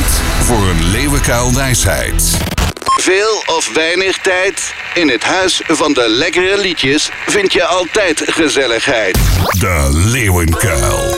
Tijd voor een leeuwenkuilwijsheid. Veel of weinig tijd. In het huis van de lekkere liedjes vind je altijd gezelligheid. De Leeuwenkuil.